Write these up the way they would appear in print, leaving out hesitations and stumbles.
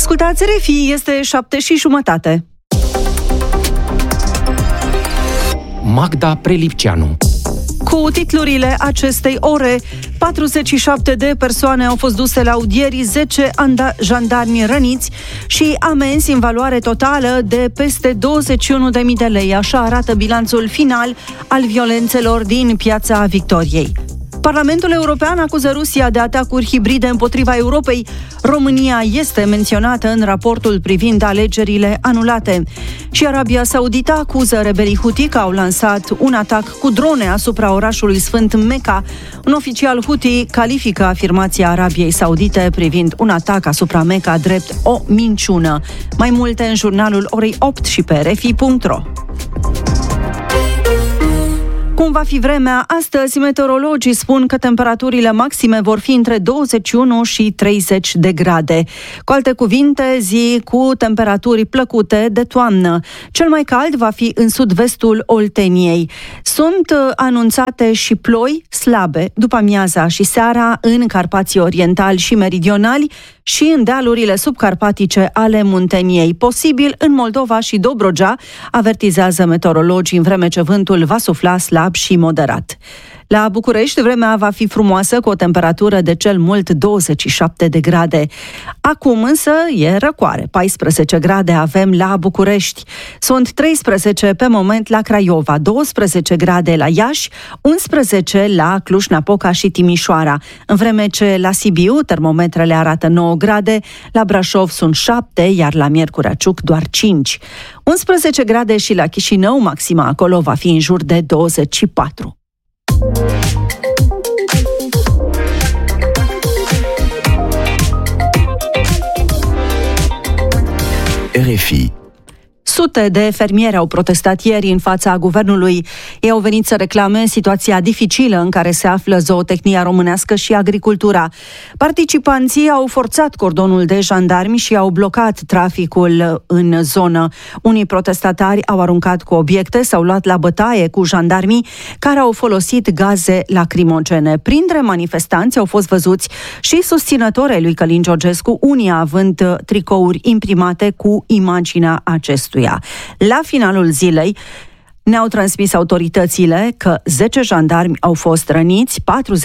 Ascultați RFI, este 7:30. Magda Prelipceanu. Cu titlurile acestei ore, 47 de persoane au fost duse la audieri, 10 jandarmi răniți și amenzi în valoare totală de peste 21.000 de lei. Așa arată bilanțul final al violențelor din Piața Victoriei. Parlamentul European acuză Rusia de atacuri hibride împotriva Europei. România este menționată în raportul privind alegerile anulate. Și Arabia Saudită acuză rebelii Houthi că au lansat un atac cu drone asupra orașului sfânt Mecca. Un oficial Houthi califică afirmația Arabiei Saudite privind un atac asupra Mecca drept o minciună. Mai multe în jurnalul orei 8 și pe rfi.ro. Cum va fi vremea? Astăzi, meteorologii spun că temperaturile maxime vor fi între 21 și 30 de grade. Cu alte cuvinte, zi cu temperaturi plăcute de toamnă. Cel mai cald va fi în sud-vestul Olteniei. Sunt anunțate și ploi slabe după amiaza și seara în Carpații Orientali și Meridionali și în dealurile subcarpatice ale Munteniei. Posibil în Moldova și Dobrogea, avertizează meteorologii, în vreme ce vântul va sufla slab și moderat. La București, vremea va fi frumoasă cu o temperatură de cel mult 27 de grade. Acum însă e răcoare. 14 grade avem la București. Sunt 13 pe moment la Craiova, 12 grade la Iași, 11 la Cluj-Napoca și Timișoara. În vreme ce la Sibiu termometrele arată 9 grade, la Brașov sunt 7, iar la Miercurea Ciuc doar 5. 11 grade și la Chișinău, maxima acolo va fi în jur de 24. RFI. Sute de fermieri au protestat ieri în fața guvernului. Ei au venit să reclame situația dificilă în care se află zootehnia românească și agricultura. Participanții au forțat cordonul de jandarmi și au blocat traficul în zonă. Unii protestatari au aruncat cu obiecte, s-au luat la bătaie cu jandarmii care au folosit gaze lacrimogene. Printre manifestanți au fost văzuți și susținători ai lui Călin Georgescu, unii având tricouri imprimate cu imaginea acestuia. La finalul zilei ne-au transmis autoritățile că 10 jandarmi au fost răniți,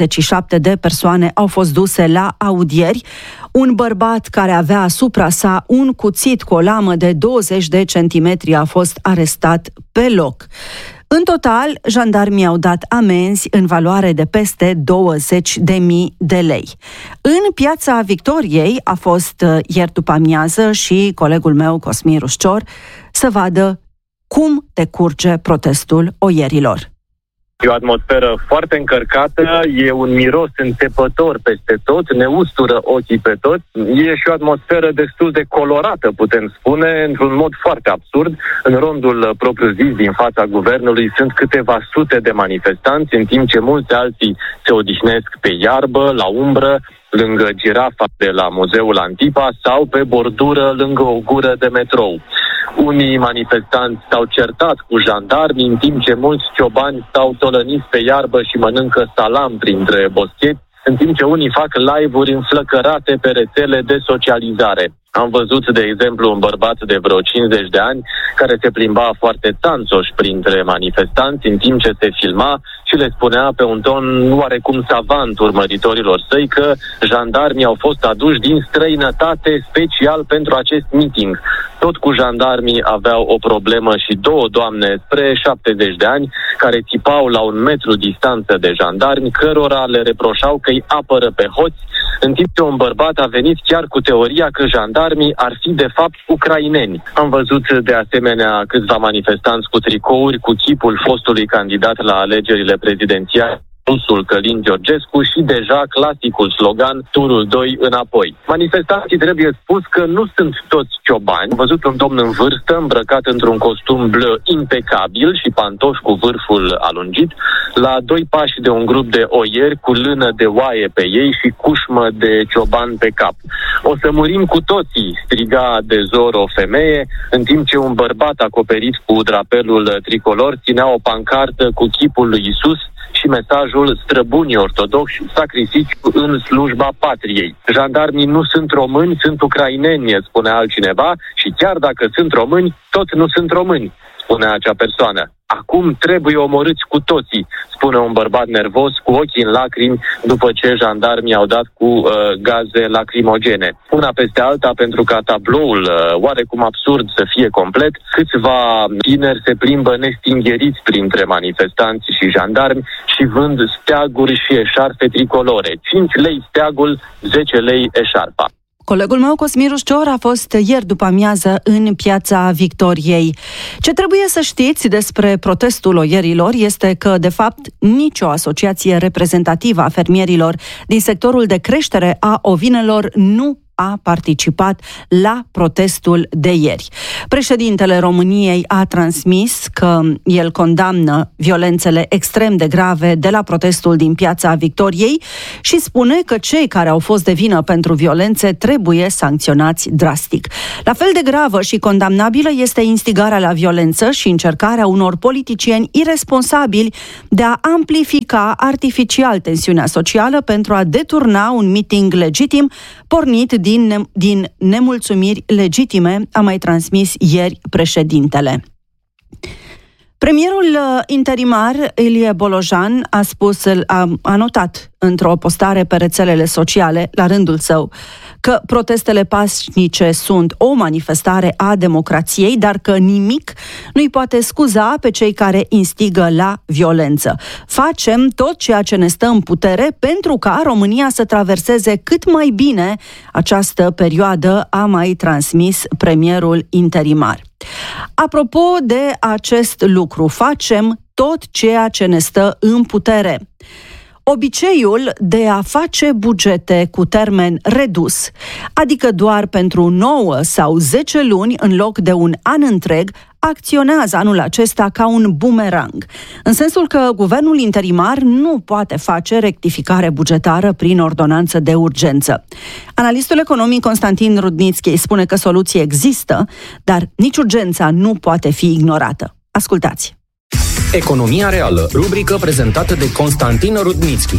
47 de persoane au fost duse la audieri. Un bărbat care avea asupra sa un cuțit cu o lamă de 20 de centimetri a fost arestat pe loc. În total, jandarmii au dat amenzi în valoare de peste 20.000 de lei. În Piața Victoriei a fost ieri după amiază și colegul meu, Cosmin Ruscior, să vadă cum decurge protestul oierilor. E o atmosferă foarte încărcată, e un miros înțepător peste tot, ne ustură ochii pe toți. E și o atmosferă destul de colorată, putem spune, într-un mod foarte absurd. În rondul propriu-zis din fața guvernului sunt câteva sute de manifestanți, în timp ce mulți alții se odihnesc pe iarbă, la umbră, lângă girafa de la Muzeul Antipa sau pe bordură lângă o gură de metrou. Unii manifestanți s-au certat cu jandarmi, în timp ce mulți ciobani stau tolăniți pe iarbă și mănâncă salam printre boscheți, în timp ce unii fac live-uri înflăcărate pe rețele de socializare. Am văzut, de exemplu, un bărbat de vreo 50 de ani care se plimba foarte țanțoș printre manifestanți în timp ce se filma și le spunea pe un ton oarecum savant urmăritorilor săi că jandarmii au fost aduși din străinătate special pentru acest meeting. Tot cu jandarmii aveau o problemă și două doamne spre 70 de ani care țipau la 1 metru distanță de jandarmi, cărora le reproșau că îi apără pe hoți, în timp ce un bărbat a venit chiar cu teoria că jandarmii ar fi de fapt ucraineni. Am văzut de asemenea câțiva manifestanți cu tricouri cu chipul fostului candidat la alegerile prezidențiale, rusul Călin Georgescu, și deja clasicul slogan turul 2 înapoi. Manifestanții, trebuie spus că nu sunt toți ciobani. Am văzut un domn în vârstă îmbrăcat într-un costum bleu impecabil și pantofi cu vârful alungit, la 2 pași de un grup de oieri cu lână de oaie pe ei și cușmă de cioban pe cap. O să murim cu toții, striga de zor o femeie, în timp ce un bărbat acoperit cu drapelul tricolor ținea o pancartă cu chipul lui Isus și mesajul străbunii ortodoxi, sacrifici în slujba patriei. Jandarmii nu sunt români, sunt ucraineni, spune altcineva, și chiar dacă sunt români, tot nu sunt români, spune acea persoană. Acum trebuie omorâți cu toții, spune un bărbat nervos cu ochii în lacrimi după ce jandarmii au dat cu gaze lacrimogene. Una peste alta, pentru ca tabloul oarecum absurd să fie complet, câțiva tineri se plimbă nestingheriți printre manifestanți și jandarmi și vând steaguri și eșarfe tricolore. 5 lei steagul, 10 lei eșarfa. Colegul meu, Cosmin Rușcior, a fost ieri după amiază în Piața Victoriei. Ce trebuie să știți despre protestul oierilor este că, de fapt, nicio asociație reprezentativă a fermierilor din sectorul de creștere a ovinelor nu a participat la protestul de ieri. Președintele României a transmis că el condamnă violențele extrem de grave de la protestul din Piața Victoriei și spune că cei care au fost de vină pentru violențe trebuie sancționați drastic. La fel de gravă și condamnabilă este instigarea la violență și încercarea unor politicieni irresponsabili de a amplifica artificial tensiunea socială pentru a deturna un miting legitim pornit din nemulțumiri legitime, a mai transmis ieri președintele. Premierul interimar Ilie Bolojan a notat într-o postare pe rețelele sociale, la rândul său, că protestele pașnice sunt o manifestare a democrației, dar că nimic nu-i poate scuza pe cei care instigă la violență. Facem tot ceea ce ne stă în putere pentru ca România să traverseze cât mai bine această perioadă, a mai transmis premierul interimar. Apropo de acest lucru, facem tot ceea ce ne stă în putere. Obiceiul de a face bugete cu termen redus, adică doar pentru 9 sau 10 luni în loc de un an întreg, acționează anul acesta ca un bumerang, în sensul că guvernul interimar nu poate face rectificare bugetară prin ordonanță de urgență. Analistul economic Constantin Rudnițchi spune că soluții există, dar nici urgența nu poate fi ignorată. Ascultați! Economia reală, rubrică prezentată de Constantin Rudnițchi.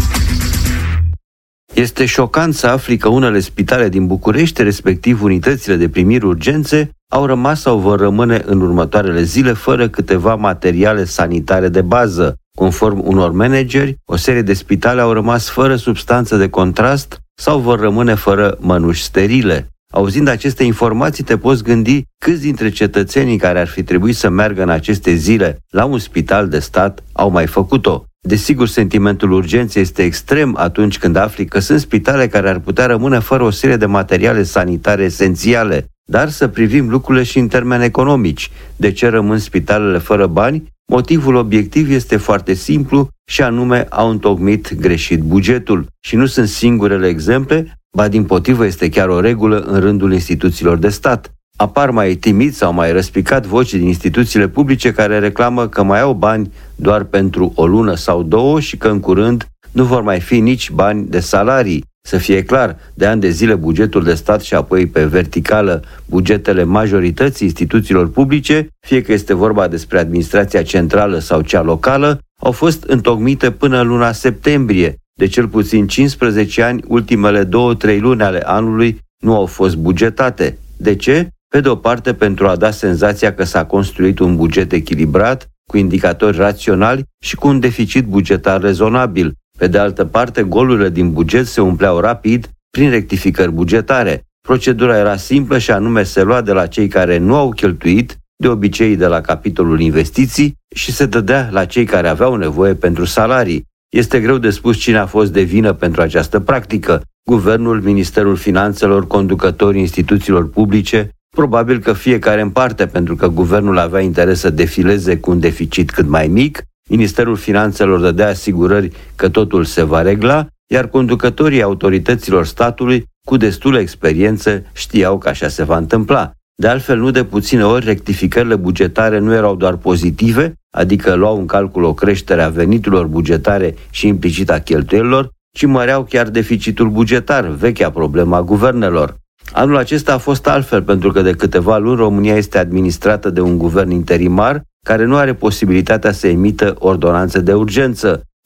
Este șocant să afli că unele spitale din București, respectiv unitățile de primiri urgențe, au rămas sau vor rămâne în următoarele zile fără câteva materiale sanitare de bază. Conform unor manageri, o serie de spitale au rămas fără substanță de contrast sau vor rămâne fără mănuși sterile. Auzind aceste informații, te poți gândi câți dintre cetățenii care ar fi trebuit să meargă în aceste zile la un spital de stat au mai făcut-o. Desigur, sentimentul urgenței este extrem atunci când afli că sunt spitale care ar putea rămâne fără o serie de materiale sanitare esențiale. Dar să privim lucrurile și în termeni economici. De ce rămân spitalele fără bani? Motivul obiectiv este foarte simplu și anume au întocmit greșit bugetul. Și nu sunt singurele exemple, ba dimpotrivă este chiar o regulă în rândul instituțiilor de stat. Apar mai timid sau mai răspicat voci din instituțiile publice care reclamă că mai au bani doar pentru o lună sau două și că în curând nu vor mai fi nici bani de salarii. Să fie clar, de ani de zile bugetul de stat și apoi pe verticală bugetele majorității instituțiilor publice, fie că este vorba despre administrația centrală sau cea locală, au fost întocmite până în luna septembrie. De cel puțin 15 ani, ultimele 2-3 luni ale anului nu au fost bugetate. De ce? Pe de o parte, pentru a da senzația că s-a construit un buget echilibrat, cu indicatori raționali și cu un deficit bugetar rezonabil. Pe de altă parte, golurile din buget se umpleau rapid prin rectificări bugetare. Procedura era simplă și anume se lua de la cei care nu au cheltuit, de obicei de la capitolul investiții, și se dădea la cei care aveau nevoie pentru salarii. Este greu de spus cine a fost de vină pentru această practică. Guvernul, Ministerul Finanțelor, conducătorii instituțiilor publice, probabil că fiecare în parte, pentru că guvernul avea interes să defileze cu un deficit cât mai mic, Ministerul Finanțelor dădea asigurări că totul se va regla, iar conducătorii autorităților statului, cu destulă experiență, știau că așa se va întâmpla. De altfel, nu de puține ori, rectificările bugetare nu erau doar pozitive, adică luau în calcul o creștere a veniturilor bugetare și implicit a cheltuielilor, ci măreau chiar deficitul bugetar, vechea problemă a guvernelor. Anul acesta a fost altfel, pentru că de câteva luni România este administrată de un guvern interimar care nu are posibilitatea să emită ordonanțe de urgență.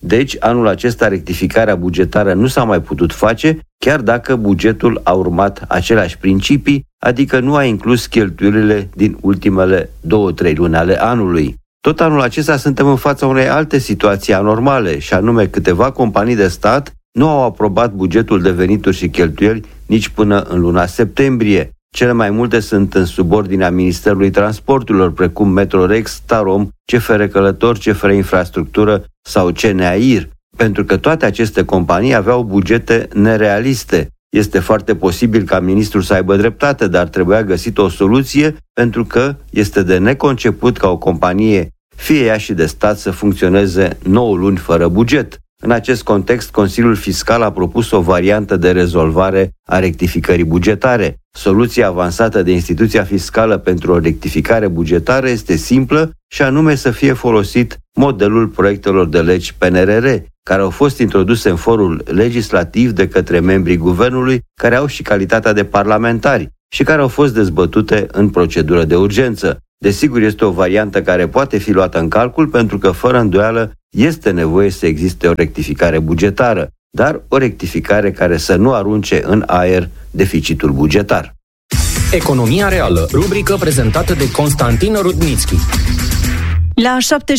Deci, anul acesta rectificarea bugetară nu s-a mai putut face, chiar dacă bugetul a urmat aceleași principii, adică nu a inclus cheltuielile din ultimele 2-3 luni ale anului. Tot anul acesta suntem în fața unei alte situații anormale, și anume câteva companii de stat nu au aprobat bugetul de venituri și cheltuieli nici până în luna septembrie. Cele mai multe sunt în subordinea Ministerului Transporturilor, precum Metrorex, Tarom, CFR Călători, CFR Infrastructură sau CNAIR, pentru că toate aceste companii aveau bugete nerealiste. Este foarte posibil ca ministrul să aibă dreptate, dar trebuia găsit o soluție, pentru că este de neconceput ca o companie, fie ea și de stat, să funcționeze 9 luni fără buget. În acest context, Consiliul Fiscal a propus o variantă de rezolvare a rectificării bugetare. Soluția avansată de instituția fiscală pentru o rectificare bugetară este simplă, și anume să fie folosit modelul proiectelor de legi PNRR, care au fost introduse în forul legislativ de către membrii guvernului, care au și calitatea de parlamentari și care au fost dezbătute în procedură de urgență. Desigur, este o variantă care poate fi luată în calcul, pentru că, fără îndoială, este nevoie să existe o rectificare bugetară, dar o rectificare care să nu arunce în aer deficitul bugetar. Economia reală, rubrică prezentată de Constantin Rudnitschi. La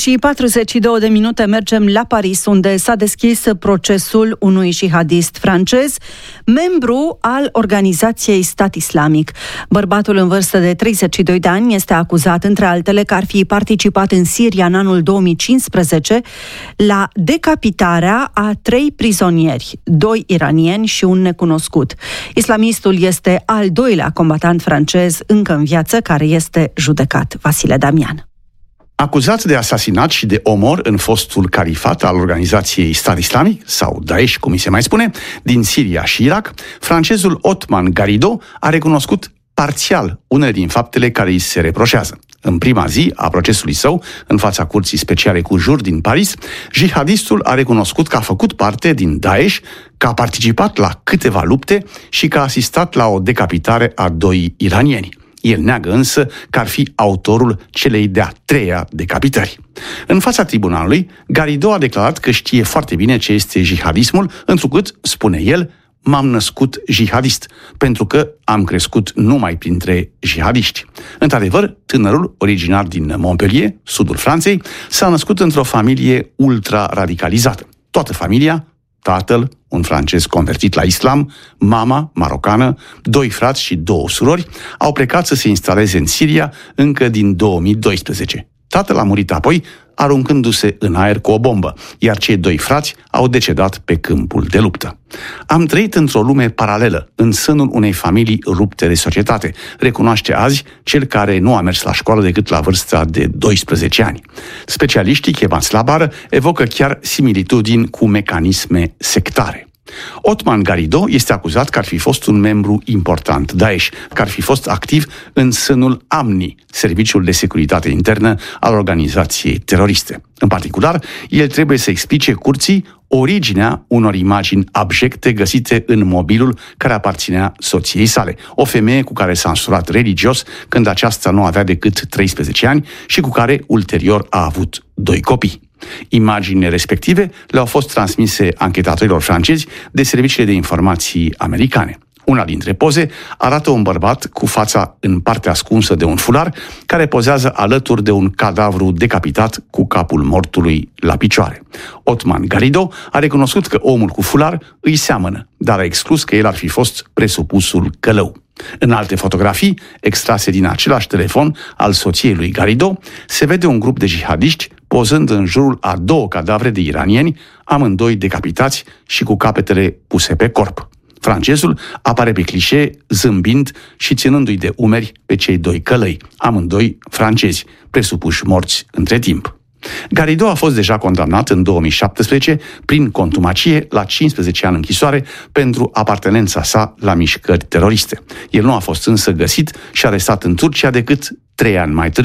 7:42 mergem la Paris, unde s-a deschis procesul unui jihadist francez, membru al organizației Stat Islamic. Bărbatul în vârstă de 32 de ani este acuzat, între altele, că ar fi participat în Siria în anul 2015 la decapitarea a 3 prizonieri, 2 iranieni și un necunoscut. Islamistul este al doilea combatant francez încă în viață care este judecat. Vasile Damian. Acuzat de asasinat și de omor în fostul califat al organizației Stat Islamic, sau Daesh, cum îi se mai spune, din Siria și Irak, francezul Othman Garido a recunoscut parțial unele din faptele care îi se reproșează. În prima zi a procesului său, în fața Curții Speciale cu Jur din Paris, jihadistul a recunoscut că a făcut parte din Daesh, că a participat la câteva lupte și că a asistat la o decapitare a 2 iranieni. El neagă însă că ar fi autorul celei de-a 3-a decapitări. În fața tribunalului, Garido a declarat că știe foarte bine ce este jihadismul, întrucât, spune el, m-am născut jihadist, pentru că am crescut numai printre jihadiști. Într-adevăr, tânărul, originar din Montpellier, sudul Franței, s-a născut într-o familie ultra-radicalizată. Toată familia, tatăl, un francez convertit la islam, mama, marocană, 2 frați și 2 surori, au plecat să se instaleze în Siria încă din 2012. Tatăl a murit apoi, aruncându-se în aer cu o bombă, iar cei 2 frați au decedat pe câmpul de luptă. Am trăit într-o lume paralelă, în sânul unei familii rupte de societate, recunoaște azi cel care nu a mers la școală decât la vârsta de 12 ani. Specialiștii chemați la bară evocă chiar similitudini cu mecanisme sectare. Othman Garido este acuzat că ar fi fost un membru important Daesh, că ar fi fost activ în sânul AMNI, Serviciul de Securitate Internă al organizației teroriste. În particular, el trebuie să explice curții originea unor imagini abjecte găsite în mobilul care aparținea soției sale, o femeie cu care s-a însurat religios când aceasta nu avea decât 13 ani și cu care ulterior a avut 2 copii. Imaginile respective le-au fost transmise anchetatorilor francezi de serviciile de informații americane. Una dintre poze arată un bărbat cu fața în partea ascunsă de un fular care pozează alături de un cadavru decapitat cu capul mortului la picioare. Othman Garido a recunoscut că omul cu fular îi seamănă, dar a exclus că el ar fi fost presupusul călău. În alte fotografii, extrase din același telefon al soției lui Garido, se vede un grup de jihadiști pozând în jurul a 2 cadavre de iranieni, amândoi decapitați și cu capetele puse pe corp. Francezul apare pe clișee, zâmbind și ținându-i de umeri pe cei 2 călăi, amândoi francezi, presupuși morți între timp. Garido a fost deja condamnat în 2017 prin contumacie la 15 ani închisoare pentru apartenența sa la mișcări teroriste. El nu a fost însă găsit și arestat în Turcia decât 3 ani mai târziu,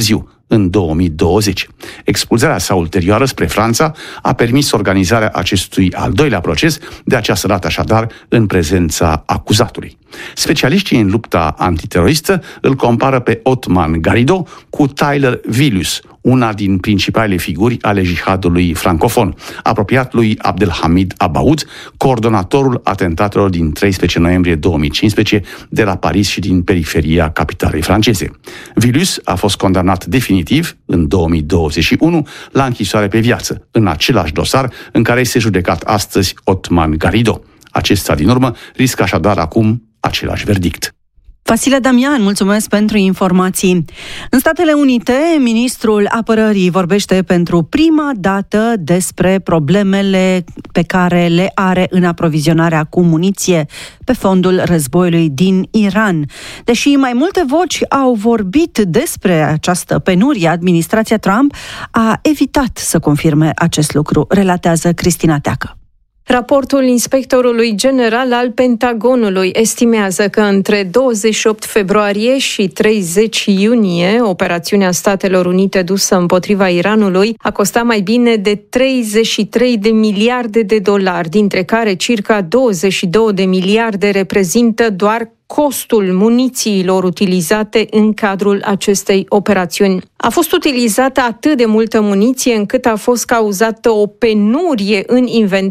în 2020. Expulzarea sa ulterioară spre Franța a permis organizarea acestui al doilea proces, de această dată așadar în prezența acuzatului. Specialiștii în lupta antiteroristă îl compară pe Othman Garrido cu Tyler Vilius, una din principalele figuri ale jihadului francofon, apropiat lui Abdelhamid Abaoud, coordonatorul atentatelor din 13 noiembrie 2015 de la Paris și din periferia capitalei franceze. Vilius a fost condamnat definitiv în 2021 la închisoare pe viață, în același dosar în care este judecat astăzi Othman Garrido. Acesta, din urmă, riscă așadar acum același verdict. Vasile Damian, mulțumesc pentru informații. În Statele Unite, ministrul apărării vorbește pentru prima dată despre problemele pe care le are în aprovizionarea cu muniție pe fondul războiului din Iran. Deși mai multe voci au vorbit despre această penurie, administrația Trump a evitat să confirme acest lucru, relatează Cristina Teacă. Raportul inspectorului general al Pentagonului estimează că între 28 februarie și 30 iunie, operațiunea Statelor Unite dusă împotriva Iranului a costat mai bine de 33 de miliarde de dolari, dintre care circa 22 de miliarde reprezintă doar costul munițiilor utilizate în cadrul acestei operațiuni. A fost utilizată atât de multă muniție încât a fost cauzată o penurie în inventar